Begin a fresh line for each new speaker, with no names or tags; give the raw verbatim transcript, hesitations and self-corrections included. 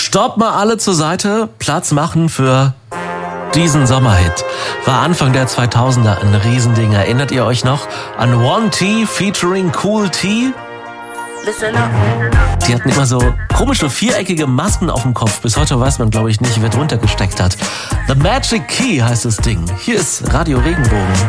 Stopp mal alle zur Seite, Platz machen für diesen Sommerhit. War Anfang der zweitausender ein Riesending. Erinnert ihr euch noch an One T featuring Kool T? Die hatten immer so komische viereckige Masken auf dem Kopf. Bis heute weiß man, glaube ich, nicht, wer drunter gesteckt hat. The Magic Key heißt das Ding. Hier ist Radio Regenbogen.